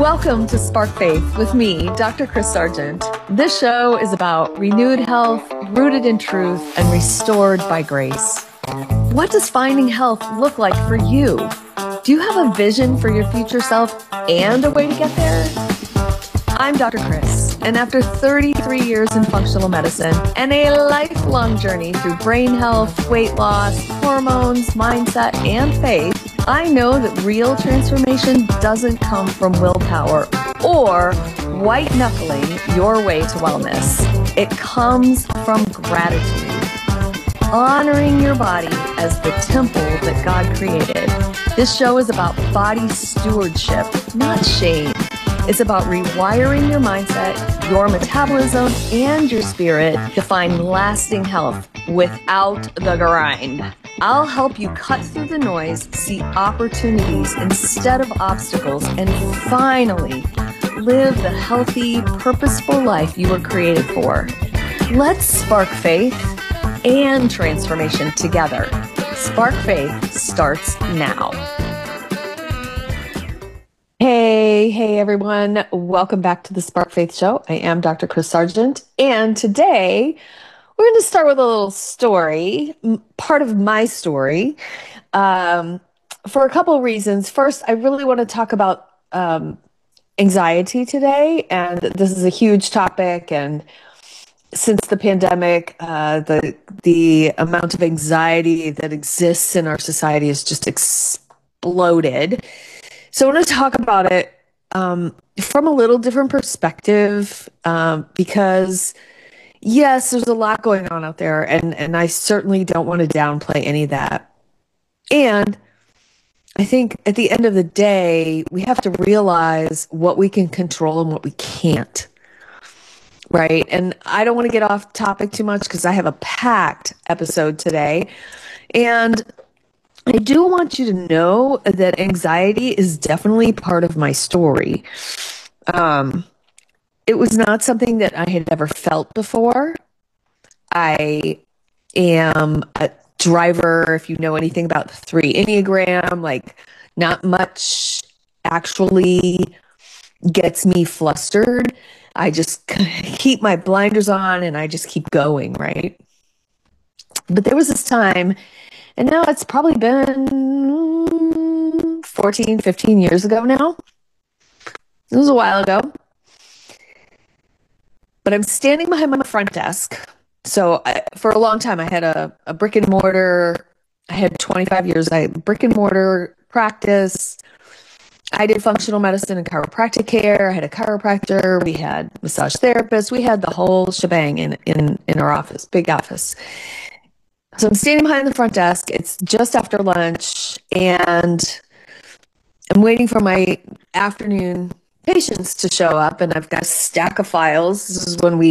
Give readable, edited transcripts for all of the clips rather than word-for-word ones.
Welcome to Spark Faith with me, Dr. Chris Sargent. This show is about renewed health, rooted in truth, and restored by grace. What does finding health look like for you? Do you have a vision for your future self and a way to get there? I'm Dr. Chris, and after 33 years in functional medicine and a lifelong journey through brain health, weight loss, hormones, mindset, and faith, I know that real transformation doesn't come from willpower or white-knuckling your way to wellness. It comes from gratitude, honoring your body as the temple that God created. This show is about body stewardship, not shame. It's about rewiring your mindset, your metabolism, and your spirit to find lasting health without the grind. I'll help you cut through the noise, see opportunities instead of obstacles, and finally live the healthy, purposeful life you were created for. Let's spark faith and transformation together. Spark Faith starts now. Hey everyone. Welcome back to the Spark Faith Show. I am Dr. Chris Sargent, and today we're going to start with a little story, part of my story, for a couple of reasons. First, I really want to talk about anxiety today, and this is a huge topic, and since the pandemic, the amount of anxiety that exists in our society has just exploded. So I want to talk about it from a little different perspective, because yes, there's a lot going on out there, and I certainly don't want to downplay any of that. And I think at the end of the day, we have to realize what we can control and what we can't, right? And I don't want to get off topic too much because I have a packed episode today. And I do want you to know that anxiety is definitely part of my story. It was not something that I had ever felt before. I am a driver, if you know anything about the 3 Enneagram, like not much actually gets me flustered. I just keep my blinders on and I just keep going, right? But there was this time, and now it's probably been 14, 15 years ago now. It was a while ago. But I'm standing behind my front desk. So for a long time, I had a brick and mortar. I had 25 years. I had brick and mortar practice. I did functional medicine and chiropractic care. I had a chiropractor. We had massage therapists. We had the whole shebang in our office, big office. So I'm standing behind the front desk. It's just after lunch, and I'm waiting for my afternoon patients to show up, and I've got a stack of files. This is when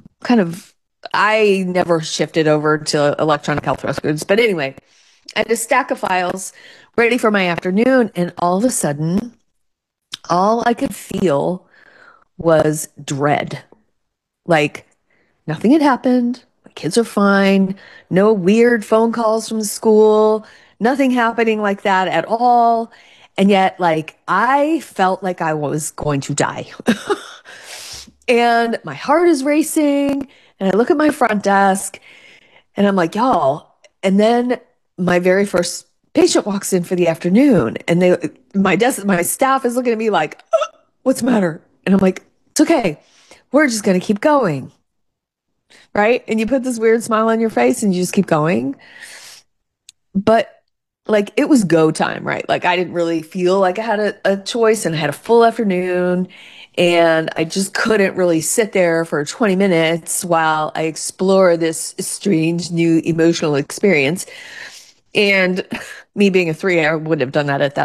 I never shifted over to electronic health records. But anyway, I had a stack of files ready for my afternoon, and all of a sudden, all I could feel was dread. Like nothing had happened. My kids are fine. No weird phone calls from the school. Nothing happening like that at all. And yet, like, I felt like I was going to die. And my heart is racing. And I look at my front desk and I'm like, y'all. And then my very first patient walks in for the afternoon, and my staff is looking at me like, oh, what's the matter? And I'm like, it's okay. We're just going to keep going. Right? And you put this weird smile on your face and you just keep going. But like, it was go time, right? Like, I didn't really feel like I had a choice, and I had a full afternoon, and I just couldn't really sit there for 20 minutes while I explore this strange new emotional experience. And me being a 3, I wouldn't have done that at that